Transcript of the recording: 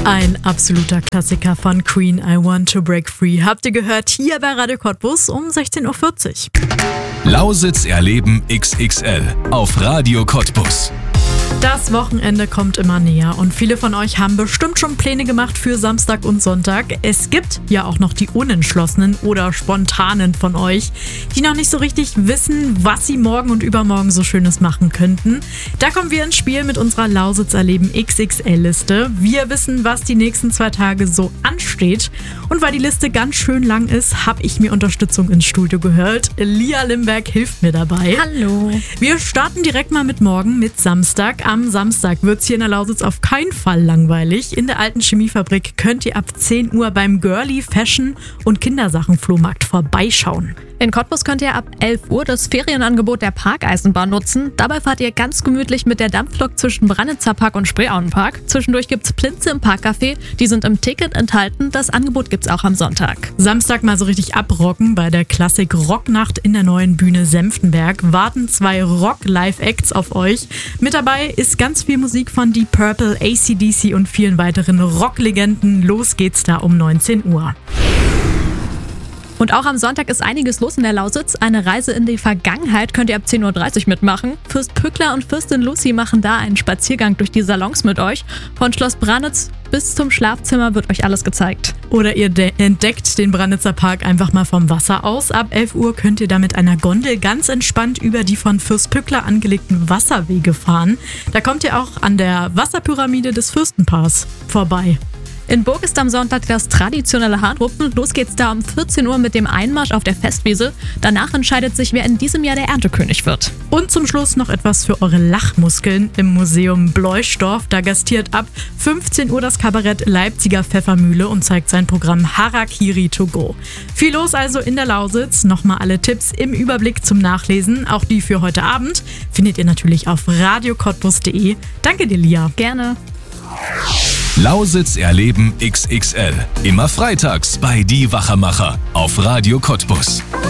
Ein absoluter Klassiker von Queen, I Want to Break Free. Habt ihr gehört hier bei Radio Cottbus um 16.40 Uhr. Lausitz erleben XXL auf Radio Cottbus. Das Wochenende kommt immer näher und viele von euch haben bestimmt schon Pläne gemacht für Samstag und Sonntag. Es gibt ja auch noch die Unentschlossenen oder Spontanen von euch, die noch nicht so richtig wissen, was sie morgen und übermorgen so Schönes machen könnten. Da kommen wir ins Spiel mit unserer Lausitz erleben XXL-Liste. Wir wissen, was die nächsten 2 Tage so ansteht. Und weil die Liste ganz schön lang ist, habe ich mir Unterstützung ins Studio gehört. Lia Limberg hilft mir dabei. Hallo. Wir starten direkt mal mit morgen, mit Samstag. Am Samstag wird es hier in der Lausitz auf keinen Fall langweilig. In der alten Chemiefabrik könnt ihr ab 10 Uhr beim Girly Fashion und Kindersachen-Flohmarkt vorbeischauen. In Cottbus könnt ihr ab 11 Uhr das Ferienangebot der Parkeisenbahn nutzen. Dabei fahrt ihr ganz gemütlich mit der Dampflok zwischen Brannitzer Park und Spreeauenpark. Zwischendurch gibt's Plinze im Parkcafé. Die sind im Ticket enthalten. Das Angebot gibt's auch am Sonntag. Samstag mal so richtig abrocken. Bei der Klassik Rocknacht in der neuen Bühne Senftenberg warten 2 Rock-Live-Acts auf euch. Mit dabei ist ganz viel Musik von Deep Purple, AC/DC und vielen weiteren Rocklegenden. Los geht's da um 19 Uhr. Und auch am Sonntag ist einiges los in der Lausitz. Eine Reise in die Vergangenheit könnt ihr ab 10.30 Uhr mitmachen. Fürst Pückler und Fürstin Lucy machen da einen Spaziergang durch die Salons mit euch. Von Schloss Brannitz bis zum Schlafzimmer wird euch alles gezeigt. Oder ihr entdeckt den Brannitzer Park einfach mal vom Wasser aus. Ab 11 Uhr könnt ihr da mit einer Gondel ganz entspannt über die von Fürst Pückler angelegten Wasserwege fahren. Da kommt ihr auch an der Wasserpyramide des Fürstenpaars vorbei. In Burg ist am Sonntag das traditionelle Hahnruppen. Los geht's da um 14 Uhr mit dem Einmarsch auf der Festwiese. Danach entscheidet sich, wer in diesem Jahr der Erntekönig wird. Und zum Schluss noch etwas für eure Lachmuskeln im Museum Bloischdorf. Da gastiert ab 15 Uhr das Kabarett Leipziger Pfeffermühle und zeigt sein Programm Harakiri to go. Viel los also in der Lausitz. Nochmal alle Tipps im Überblick zum Nachlesen. Auch die für heute Abend findet ihr natürlich auf radiocottbus.de. Danke dir, Lia. Gerne. Lausitz erleben XXL. Immer freitags bei Die Wachemacher auf Radio Cottbus.